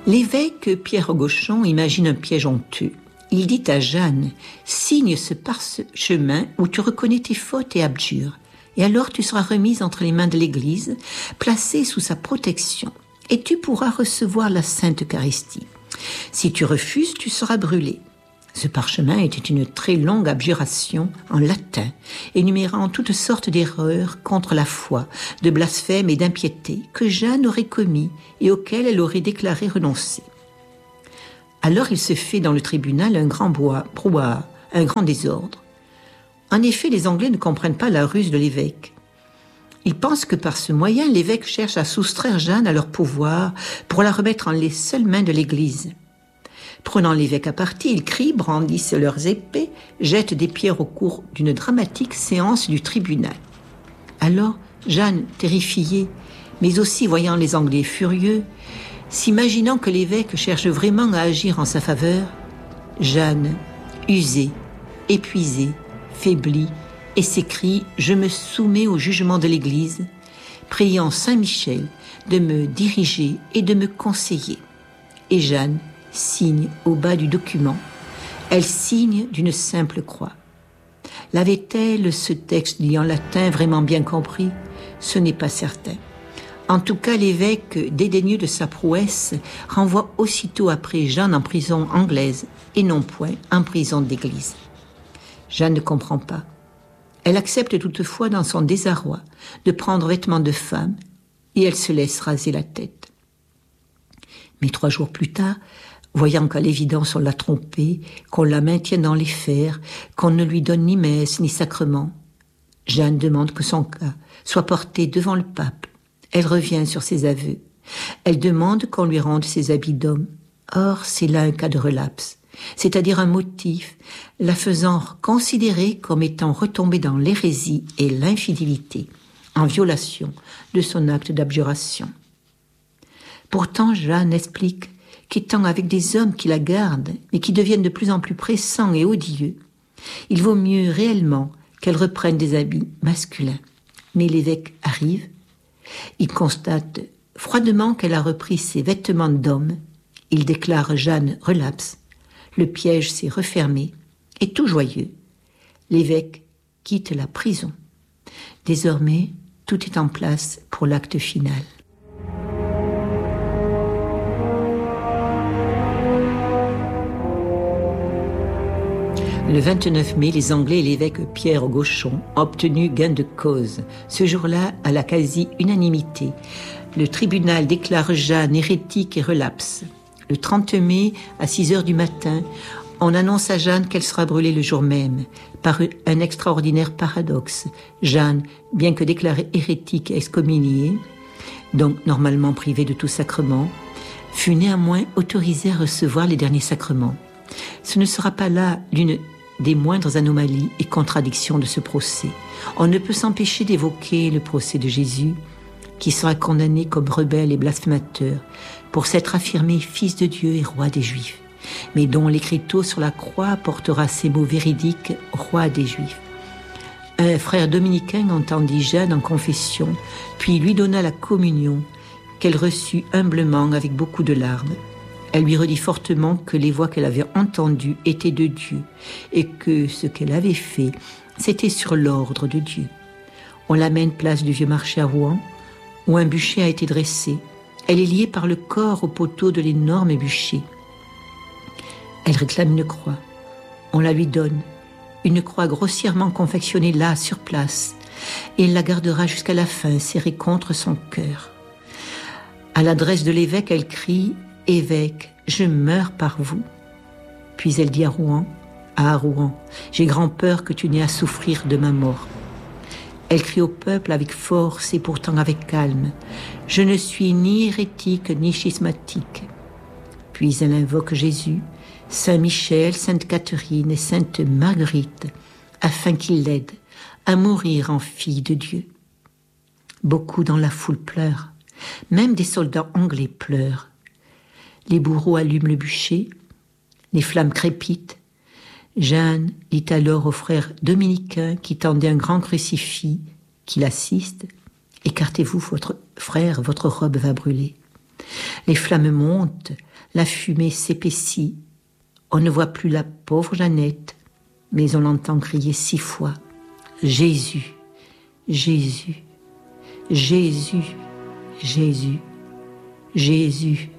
L'évêque Pierre Gauchon imagine un piège honteux. Il dit à Jeanne, « Signe ce parchemin où tu reconnais tes fautes et abjures, et alors tu seras remise entre les mains de l'Église, placée sous sa protection, et tu pourras recevoir la Sainte Eucharistie. Si tu refuses, tu seras brûlée. » Ce parchemin était une très longue abjuration en latin, énumérant toutes sortes d'erreurs contre la foi, de blasphèmes et d'impiété que Jeanne aurait commis et auxquelles elle aurait déclaré renoncer. Alors il se fait dans le tribunal un grand brouhaha, un grand désordre. En effet, les Anglais ne comprennent pas la ruse de l'évêque. Ils pensent que par ce moyen, l'évêque cherche à soustraire Jeanne à leur pouvoir pour la remettre en les seules mains de l'Église. Prenant l'évêque à partie, ils crient, brandissent leurs épées, jettent des pierres au cours d'une dramatique séance du tribunal. Alors, Jeanne, terrifiée, mais aussi voyant les Anglais furieux, s'imaginant que l'évêque cherche vraiment à agir en sa faveur, Jeanne, usée, épuisée, faiblit, et s'écrie « Je me soumets au jugement de l'Église, priant Saint Michel de me diriger et de me conseiller. » Et Jeanne signe au bas du document. Elle signe d'une simple croix. L'avait-elle, ce texte dit en latin, vraiment bien compris ? Ce n'est pas certain. En tout cas, l'évêque, dédaigneux de sa prouesse, renvoie aussitôt après Jeanne en prison anglaise et non point en prison d'église. Jeanne ne comprend pas. Elle accepte toutefois dans son désarroi de prendre vêtements de femme et elle se laisse raser la tête. Mais 3 jours plus tard, voyant qu'à l'évidence on l'a trompée, qu'on la maintient dans les fers, qu'on ne lui donne ni messe ni sacrement, Jeanne demande que son cas soit porté devant le pape. Elle revient sur ses aveux. Elle demande qu'on lui rende ses habits d'homme. Or, c'est là un cas de relapse, c'est-à-dire un motif la faisant considérer comme étant retombée dans l'hérésie et l'infidélité, en violation de son acte d'abjuration. Pourtant, Jeanne explique qu'étant avec des hommes qui la gardent, mais qui deviennent de plus en plus pressants et odieux, il vaut mieux réellement qu'elle reprenne des habits masculins. Mais l'évêque arrive, il constate froidement qu'elle a repris ses vêtements d'homme, il déclare Jeanne relapse, le piège s'est refermé, et tout joyeux, l'évêque quitte la prison. Désormais, tout est en place pour l'acte final. Le 29 mai, les Anglais et l'évêque Pierre Gauchon ont obtenu gain de cause. Ce jour-là, à la quasi-unanimité, le tribunal déclare Jeanne hérétique et relapse. Le 30 mai, à 6 heures du matin, on annonce à Jeanne qu'elle sera brûlée le jour même. Par un extraordinaire paradoxe, Jeanne, bien que déclarée hérétique et excommuniée, donc normalement privée de tout sacrement, fut néanmoins autorisée à recevoir les derniers sacrements. Ce ne sera pas là l'une des moindres anomalies et contradictions de ce procès. On ne peut s'empêcher d'évoquer le procès de Jésus, qui sera condamné comme rebelle et blasphémateur pour s'être affirmé fils de Dieu et roi des Juifs, mais dont l'écriteau sur la croix portera ces mots véridiques, roi des Juifs. Un frère dominicain entendit Jeanne en confession, puis lui donna la communion, qu'elle reçut humblement avec beaucoup de larmes. Elle lui redit fortement que les voix qu'elle avait entendues étaient de Dieu et que ce qu'elle avait fait, c'était sur l'ordre de Dieu. On l'amène place du Vieux Marché à Rouen, où un bûcher a été dressé. Elle est liée par le corps au poteau de l'énorme bûcher. Elle réclame une croix. On la lui donne, une croix grossièrement confectionnée là, sur place, et elle la gardera jusqu'à la fin, serrée contre son cœur. À l'adresse de l'évêque, elle crie « Évêque, je meurs par vous ». Puis elle dit à Rouen « Ah, Rouen, j'ai grand peur que tu n'aies à souffrir de ma mort ». Elle crie au peuple avec force et pourtant avec calme « Je ne suis ni hérétique ni schismatique ». Puis elle invoque Jésus, Saint Michel, Sainte Catherine et Sainte Marguerite, afin qu'ils l'aident à mourir en fille de Dieu. Beaucoup dans la foule pleurent, même des soldats anglais pleurent. Les bourreaux allument le bûcher, les flammes crépitent. Jeanne dit alors au frère dominicain qui tendait un grand crucifix, qui l'assiste, « Écartez-vous, votre frère, votre robe va brûler ». Les flammes montent, la fumée s'épaissit. On ne voit plus la pauvre Jeannette, mais on l'entend crier 6 fois « Jésus, Jésus, Jésus, Jésus, Jésus, Jésus ».